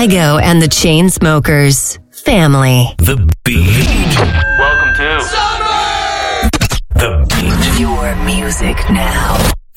Kygo and the Chainsmokers. Family. The Beat. Welcome to Summer! The Beat. Your music now.